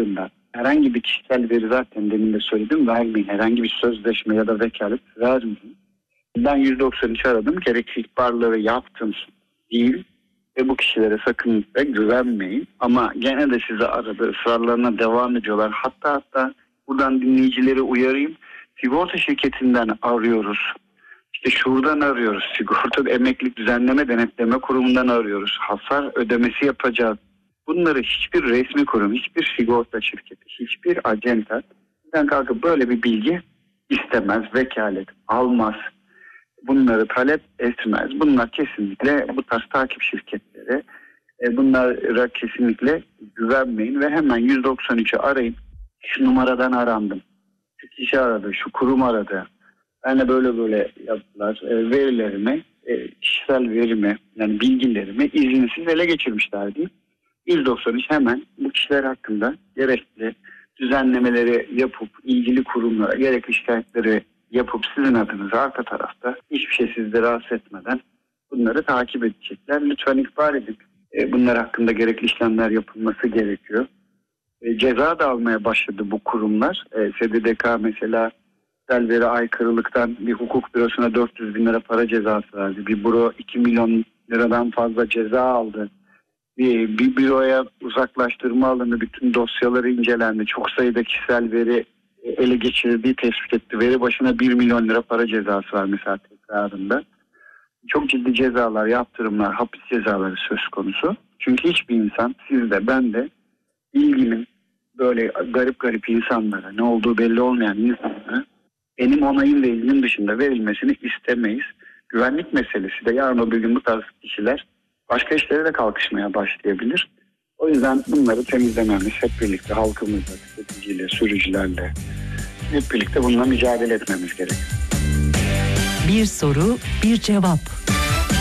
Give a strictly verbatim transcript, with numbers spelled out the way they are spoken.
yapıldığında herhangi bir kişisel veri, zaten demin de söyledim, vermeyin. Herhangi bir sözleşme ya da vekalet vermeyin. Ben yüz doksan üçü aradım. Gerekli ihbarları yaptım değil ve bu kişilere sakın ve güvenmeyin. Ama gene de size aradı, ısrarlarına devam ediyorlar. Hatta hatta buradan dinleyicileri uyarayım. Sigorta şirketinden arıyoruz. İşte şuradan arıyoruz. Sigorta Emeklilik Düzenleme Denetleme Kurumu'ndan arıyoruz. Hasar ödemesi yapacağız. Bunları hiçbir resmi kurum, hiçbir sigorta şirketi, hiçbir acenta bizden kalkıp böyle bir bilgi istemez, vekalet almaz. Bunları talep etmez. Bunlar kesinlikle bu tarz takip şirketleri, bunlara kesinlikle güvenmeyin ve hemen yüz doksan üçü arayın. Şu numaradan arandım. Şu kişi aradı, şu kurum aradı. Ben de böyle böyle yaptılar. E, verilerimi, e, kişisel verimi, yani bilgilerimi izinsiz ele geçirmişler diye. yüz doksan üç hemen bu kişiler hakkında gerekli düzenlemeleri yapıp ilgili kurumlara gerekli şikayetleri yapıp sizin adınıza arka tarafta hiçbir şey sizi rahatsız etmeden bunları takip edecekler. Lütfen ihbar edin. E, bunlar hakkında gerekli işlemler yapılması gerekiyor. E, ceza da almaya başladı bu kurumlar. E, S D D K mesela kişisel veri aykırılıktan bir hukuk bürosuna dört yüz bin lira para cezası verdi. Bir büro iki milyon liradan fazla ceza aldı. Bir, bir büroya uzaklaştırma alındı. Bütün dosyaları incelendi. Çok sayıda kişisel veri ele geçirildiği tespit etti. Veri başına bir milyon lira para cezası var mesela tekrarında. Çok ciddi cezalar, yaptırımlar, hapis cezaları söz konusu. Çünkü hiçbir insan, siz de ben de ilgimin böyle garip garip insanlara, ne olduğu belli olmayan insanlara benim onayım ve ilgim dışında verilmesini istemeyiz. Güvenlik meselesi de yarın öbür gün bu tarz kişiler başka işlere de kalkışmaya başlayabilir. O yüzden bunları temizlememiz hep birlikte halkımızla, tüketiciyle, sürücülerle hep birlikte bununla mücadele etmemiz gerekiyor. Bir soru, bir cevap.